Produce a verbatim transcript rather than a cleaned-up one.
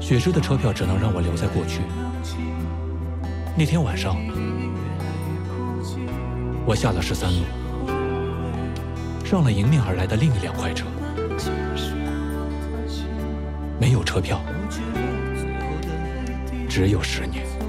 雪芝的车票只能让我留在过去。那天晚上，我下了十三路，上了迎面而来的另一辆快车。没有车票，只有十年。